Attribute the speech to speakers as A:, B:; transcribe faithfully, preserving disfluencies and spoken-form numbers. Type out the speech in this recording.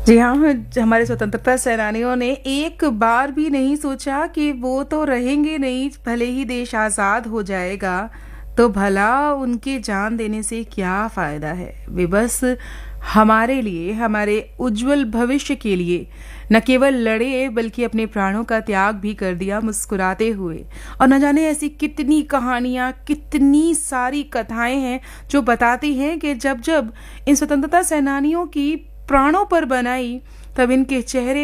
A: जी हाँ, हमारे स्वतंत्रता सेनानियों ने एक बार भी नहीं सोचा कि वो तो रहेंगे नहीं, भले ही देश आज़ाद हो जाएगा, तो भला उनके जान देने से क्या फ़ायदा है। वे बस हमारे लिए, हमारे उज्जवल भविष्य के लिए न केवल लड़े बल्कि अपने प्राणों का त्याग भी कर दिया मुस्कुराते हुए। और न जाने ऐसी कितनी कहानियाँ, कितनी सारी कथाएं हैं जो बताती हैं कि जब जब इन स्वतंत्रता सेनानियों की प्राणों पर बनाई, तब इनके चेहरे